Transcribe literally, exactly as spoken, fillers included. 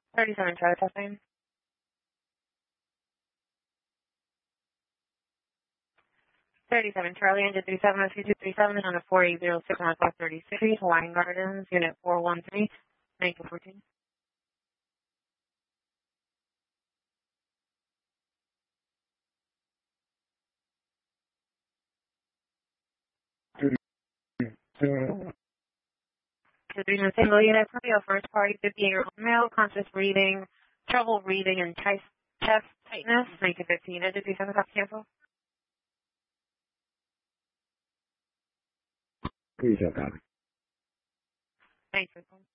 thirty-seven Charlie testing. thirty-seven Charlie, engine three seven oh two two three seven on a four eight zero six one five thirty-six, Hawaiian Gardens, unit four one three, nineteen fourteen. To be in a single unit, probably a first party, fifty-eight-year-old male, conscious breathing, trouble breathing, and chest, chest tightness, nineteen fifteen. Engine three seven, copy cancel. Please, copy. nineteen fifteen.